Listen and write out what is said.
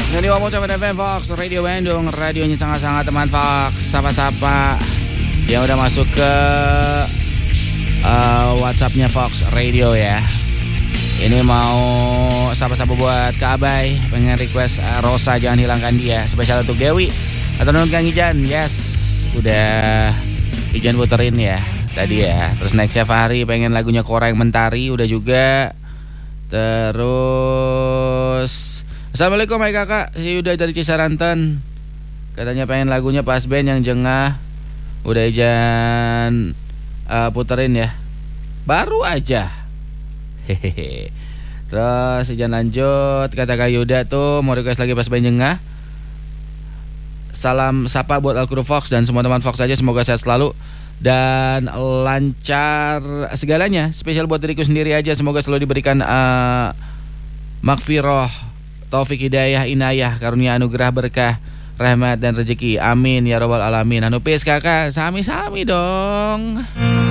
Jadi ngomong sama FM Fox Radio Bandung, radionya sangat-sangat teman Fox. Sapa-sapa yang udah masuk ke WhatsAppnya Fox Radio ya. Ini mau sapa-sapa buat Kak Abai, pengen request Rosa jangan hilangkan dia, spesial untuk Dewi atau non Kang Ijan. Yes, udah Ijan puterin ya tadi ya. Terus nextnya Fahri pengen lagunya Kora yang Mentari, udah juga. Terus Assalamualaikum hai kakak, si Yuda dari Cisaranten. Katanya pengen lagunya Pas Band yang jengah. Udah Ijan puterin ya. Baru aja. Hehehe. Terus Ijan lanjut. Kata Kak Yuda tuh mau request lagi Pas Band jengah. Salam sapa buat Al-Quru Fox dan semua teman Fox aja, semoga sehat selalu dan lancar segalanya. Spesial buat diriku sendiri aja, semoga selalu diberikan makfirah, taufik, hidayah, inayah, karunia, anugerah, berkah, rahmat dan rezeki. Amin ya rabbal alamin. Anu pis kakak, sami-sami dong.